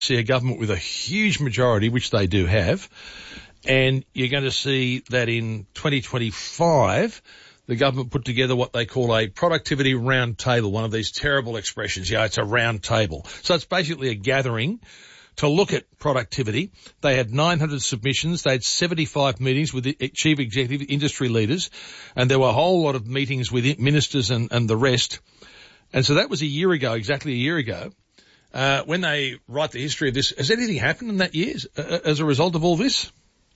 see a government with a huge majority, which they do have, and you're going to see that in 2025, the government put together what they call a productivity round table, one of these terrible expressions. Yeah, it's a round table. So it's basically a gathering to look at productivity. They had 900 submissions. They had 75 meetings with the chief executive industry leaders, and there were a whole lot of meetings with ministers and the rest. And so that was a year ago, exactly a year ago. When they write the history of this, has anything happened in that year as a result of all this?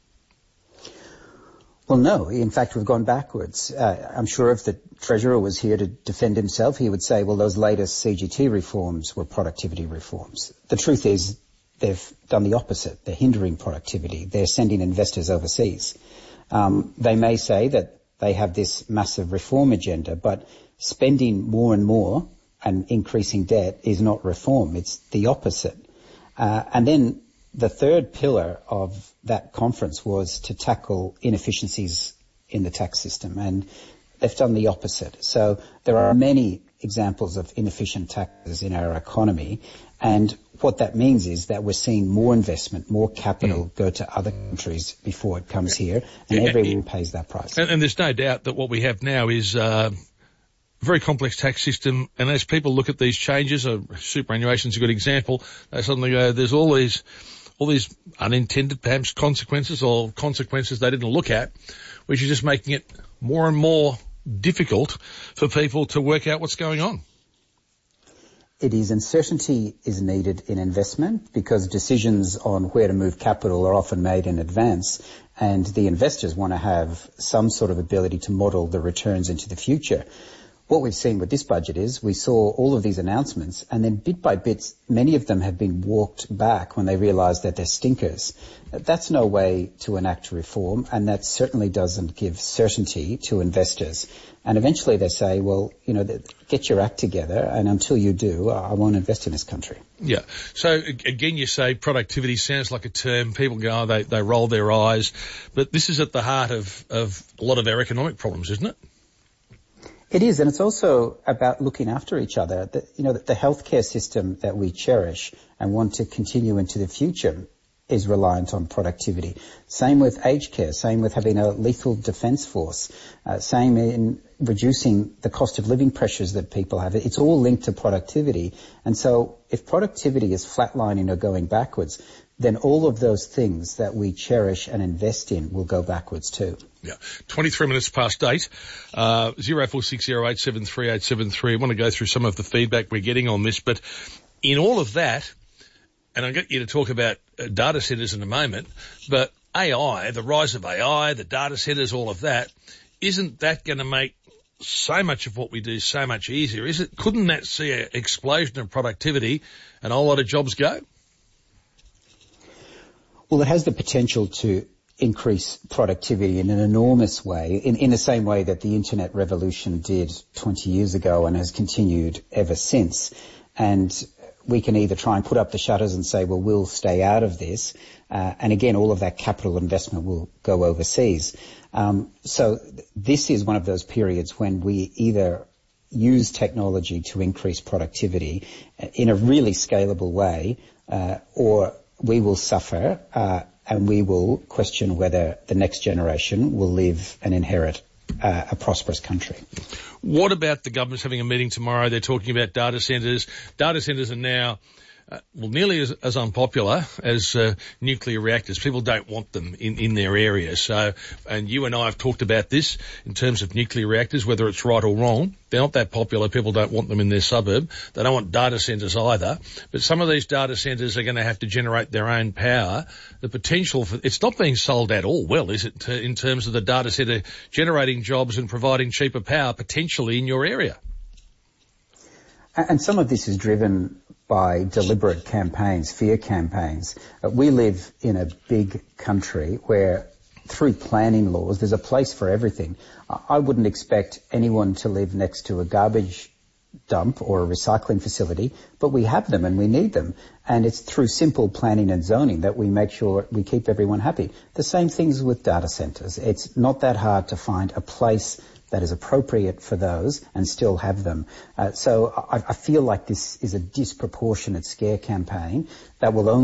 Well, no. In fact, we've gone backwards. I'm sure if the Treasurer was here to defend himself, he would say, well, those latest CGT reforms were productivity reforms. The truth is they've done the opposite. They're hindering productivity. They're sending investors overseas. They may say that they have this massive reform agenda, but spending more and more and increasing debt is not reform. It's the opposite. And then the third pillar of that conference was to tackle inefficiencies in the tax system, and they've done the opposite. So there are many examples of inefficient taxes in our economy, and what that means is that we're seeing more investment, more capital go to other countries before it comes here, and everyone pays that price. And there's no doubt that what we have now is a very complex tax system, and as people look at these changes, superannuation is a good example, they suddenly go, there's all these unintended, perhaps, consequences or consequences they didn't look at, which is just making it more and more difficult for people to work out what's going on. It is, and certainty is needed in investment because decisions on where to move capital are often made in advance, and the investors want to have some sort of ability to model the returns into the future. What we've seen with this budget is we saw all of these announcements, and then bit by bit, many of them have been walked back when they realised that they're stinkers. That's no way to enact reform, and that certainly doesn't give certainty to investors. And eventually they say, well, get your act together, and until you do, I won't invest in this country. Yeah. So, again, you say productivity sounds like a term. People go, they roll their eyes. But this is at the heart of a lot of our economic problems, isn't it? It is, and it's also about looking after each other. The healthcare system that we cherish and want to continue into the future is reliant on productivity. Same with aged care, same with having a lethal defence force, same in reducing the cost of living pressures that people have. It's all linked to productivity. And so if productivity is flatlining or going backwards, then all of those things that we cherish and invest in will go backwards too. Yeah. 23 minutes past 8, 0460873873. I want to go through some of the feedback we're getting on this, but in all of that, and I'll get you to talk about data centres in a moment, but AI, the rise of AI, the data centres, all of that, isn't that going to make so much of what we do so much easier? Couldn't that see an explosion of productivity and a whole lot of jobs go? Well, it has the potential to increase productivity in an enormous way, in the same way that the internet revolution did 20 years ago and has continued ever since. And we can either try and put up the shutters and say, well, we'll stay out of this. And again, all of that capital investment will go overseas. So this is one of those periods when we either use technology to increase productivity in a really scalable way, or we will suffer, and we will question whether the next generation will live and inherit a prosperous country. What about the government's having a meeting tomorrow? They're talking about data centres. Data centres are now nearly as unpopular as nuclear reactors. People don't want them in their area. So, and you and I have talked about this in terms of nuclear reactors, whether it's right or wrong. They're not that popular. People don't want them in their suburb. They don't want data centres either. But some of these data centres are going to have to generate their own power. The potential for it's not being sold at all well, is it, in terms of the data centre generating jobs and providing cheaper power potentially in your area? And some of this is driven by deliberate campaigns, fear campaigns. We live in a big country where through planning laws there's a place for everything. I wouldn't expect anyone to live next to a garbage dump or a recycling facility, but we have them and we need them. And it's through simple planning and zoning that we make sure we keep everyone happy. The same things with data centres. It's not that hard to find a place that is appropriate for those and still have them. So I feel like this is a disproportionate scare campaign that will only